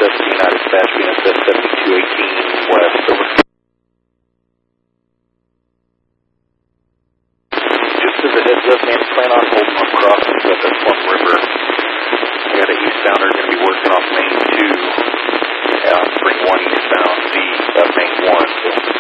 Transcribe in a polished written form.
United Dispatch, VNSF 7218 West, over. Just as a heads up, man, plan on holding on crossings up at Plum River. We got an eastbounder going to be working off Main 2, bring one eastbound, the Main 1, so